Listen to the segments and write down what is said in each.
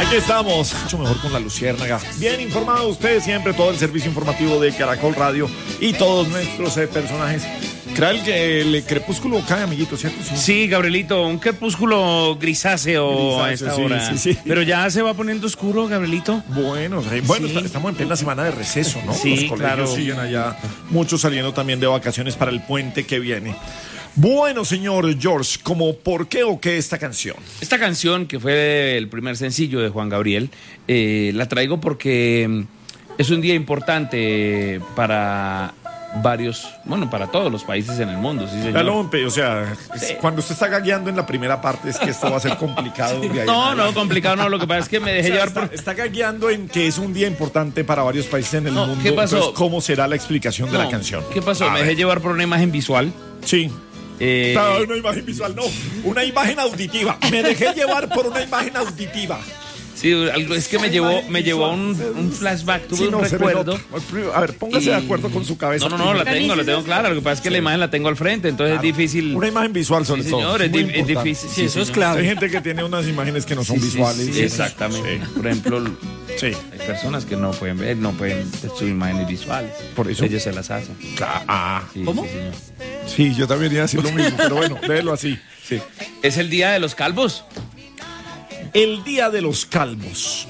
Aquí estamos, mucho mejor con la Luciérnaga. Bien informado usted siempre, todo el servicio informativo de Caracol Radio y todos nuestros personajes. Creo que el crepúsculo cae, amiguito, ¿cierto? Sí, Gabrielito, un crepúsculo grisáceo a esta hora. Sí. Pero ya se va poniendo oscuro, Gabrielito. Bueno, sí. Estamos en plena semana de receso, ¿no? Sí, los colegios claro. siguen allá, muchos saliendo también de vacaciones para el puente que viene. Bueno, señor George, ¿cómo por qué o qué esta canción? Esta canción, que fue el primer sencillo de Juan Gabriel, la traigo porque es un día importante para para todos los países en el mundo, sí, señor. O sea, Sí. cuando usted está gagueando en la primera parte es que esto va a ser complicado. de ahí No, complicado no, lo que pasa es que me dejé llevar por... Está gagueando en que es un día importante para varios países en el mundo. ¿qué pasó? Entonces, ¿cómo será la explicación de la canción? ¿Qué pasó? A Me dejé ver. llevar por una imagen visual. Sí. No, una imagen visual, no. Una imagen auditiva. Me dejé llevar por una imagen auditiva. Sí, es que me llevó a un flashback, tuve un recuerdo. A ver, póngase de acuerdo con su cabeza. No, la tengo clara. Lo que pasa es que la imagen la tengo al frente, entonces es difícil. Una imagen visual sobre Sí, todo. señor, es muy difícil. importante. Sí, eso es clave. Hay gente que tiene unas imágenes que no son Sí, visuales. sí, exactamente. Sí. Por ejemplo, Sí. hay personas que no pueden ver, no pueden subir imágenes visuales. Por eso. Ellos se las hacen. Sí, ¿Cómo? sí, señor. Sí, yo también iba a decir lo mismo, pero bueno, léelo así. Sí. Es el día de los calvos. El día de los calvos.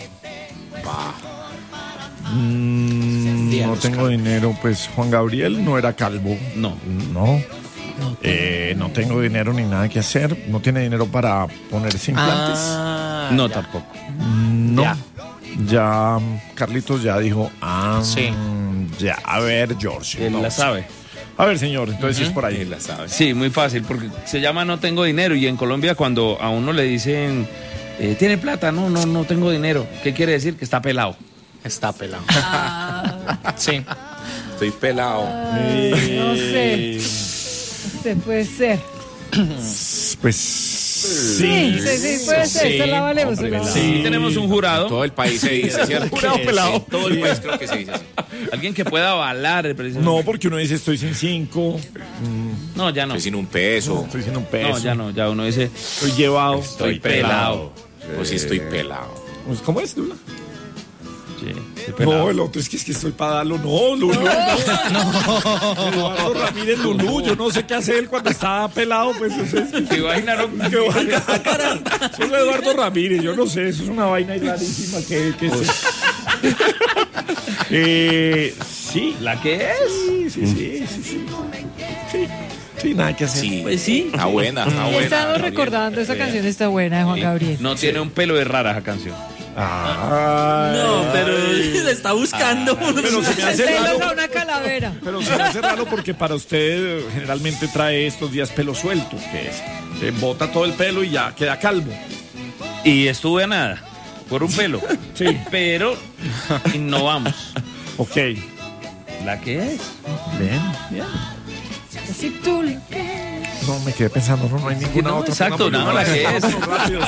No tengo dinero, pues Juan Gabriel no era calvo. No. No tengo dinero ni nada que hacer. No tiene dinero para ponerse implantes. No, tampoco. No. Ya Carlitos ya dijo. Sí. Ya, a ver, George. Él la entonces. sabe. A ver, señor, entonces sí es por ahí. la sabe. Sí, muy fácil, porque se llama No tengo dinero y en Colombia cuando a uno le dicen ¿tiene plata? No tengo dinero. ¿Qué quiere decir? Que está pelado. Está pelado. Sí. Estoy pelado. No sé. Usted puede ser. Pues Sí, puede ser. Se la valemos. se la valemos. Sí, tenemos un jurado. Todo el país se dice, ¿cierto? Jurado pelado. Sí, todo el país creo que se dice así. Alguien que pueda avalar precisamente. No, porque uno dice estoy sin 5, No, ya no. Estoy sin un peso. estoy sin un peso. No, ya no. Ya uno dice, Estoy llevado. estoy pelado. Pues sí, estoy pelado. Pues, ¿cómo es, Lula? Sí, estoy pelado. No, el otro es que estoy para darlo. No, Lulú. No. Eduardo Ramírez Lulú. Yo no sé qué hace él cuando está pelado. Pues eso es. ¿Se imaginaron? Qué vaina. Eso es Eduardo Ramírez. Yo no sé. Eso es una vaina rarísima. Que sí. ¿La que es? Sí, nada que hacer. Sí. Pues sí. Está buena, está buena. Estamos recordando esa canción, está buena de Juan Gabriel. No tiene un pelo de rara esa canción. No, pero le está buscando. Pero se me hace Se raro. logra una calavera. Pero se me hace raro porque para usted generalmente trae estos días pelo suelto, que es, bota todo el pelo y ya queda calvo. Y estuve a nada, por un pelo. Sí. Pero innovamos. Ok. ¿La que es? Bien. Así tú. No, me quedé pensando, no hay ninguna no, otra. exacto, Pongamos no, la que es. Rápido,